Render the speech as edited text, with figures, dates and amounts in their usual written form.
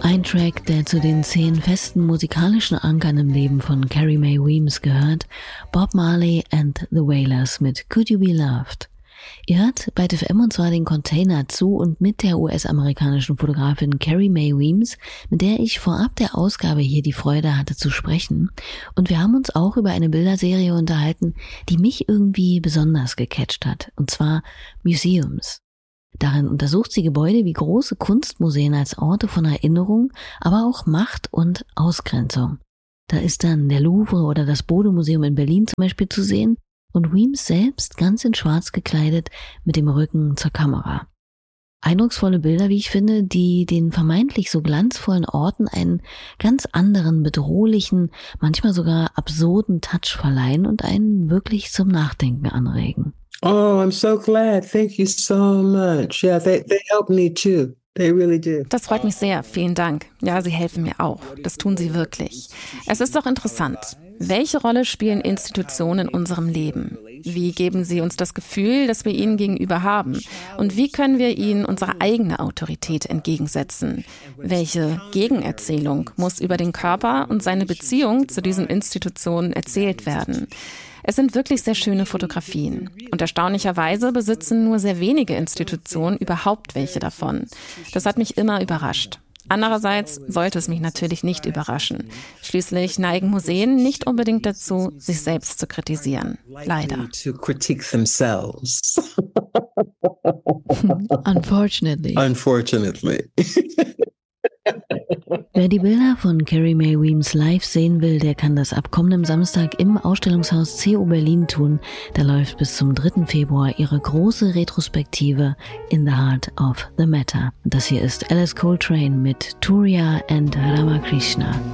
Ein Track, der zu den 10 festen musikalischen Ankern im Leben von Carrie Mae Weems gehört, Bob Marley and the Wailers mit Could You Be Loved. Ihr hört bei TFM und zwar den Container zu und mit der US-amerikanischen Fotografin Carrie Mae Weems, mit der ich vorab der Ausgabe hier die Freude hatte zu sprechen. Und wir haben uns auch über eine Bilderserie unterhalten, die mich irgendwie besonders gecatcht hat, und zwar Museums. Darin untersucht sie Gebäude wie große Kunstmuseen als Orte von Erinnerung, aber auch Macht und Ausgrenzung. Da ist dann der Louvre oder das Bode-Museum in Berlin zum Beispiel zu sehen und Weems selbst ganz in Schwarz gekleidet mit dem Rücken zur Kamera. Eindrucksvolle Bilder, wie ich finde, die den vermeintlich so glanzvollen Orten einen ganz anderen, bedrohlichen, manchmal sogar absurden Touch verleihen und einen wirklich zum Nachdenken anregen. Oh, I'm so glad. Thank you so much. Yeah, they help me too. They really do. Das freut mich sehr. Vielen Dank. Ja, Sie helfen mir auch. Das tun Sie wirklich. Es ist doch interessant. Welche Rolle spielen Institutionen in unserem Leben? Wie geben sie uns das Gefühl, das wir ihnen gegenüber haben? Und wie können wir ihnen unsere eigene Autorität entgegensetzen? Welche Gegenerzählung muss über den Körper und seine Beziehung zu diesen Institutionen erzählt werden? Es sind wirklich sehr schöne Fotografien. Und erstaunlicherweise besitzen nur sehr wenige Institutionen überhaupt welche davon. Das hat mich immer überrascht. Andererseits sollte es mich natürlich nicht überraschen. Schließlich neigen Museen nicht unbedingt dazu, sich selbst zu kritisieren. Leider. Unfortunately. Wer die Bilder von Carrie Mae Weems live sehen will, der kann das ab kommendem Samstag im Ausstellungshaus CO Berlin tun. Da läuft bis zum 3. Februar ihre große Retrospektive In the Heart of the Matter. Das hier ist Alice Coltrane mit Turiya and Ramakrishna.